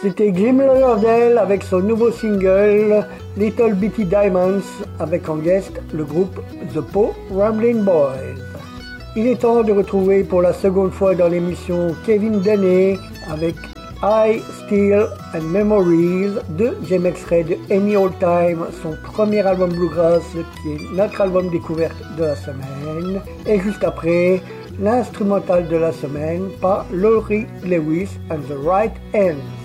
C'était Jim Lauderdale avec son nouveau single Little Bitty Diamonds avec en guest le groupe The Po Ramblin' Boys. Il est temps de retrouver pour la seconde fois dans l'émission Kevin Deney avec I Still and Memories deuxième extrait de Any Old Time, son premier album bluegrass qui est notre album découverte de la semaine. Et juste après, l'instrumental de la semaine par Laurie Lewis and the Right Hands.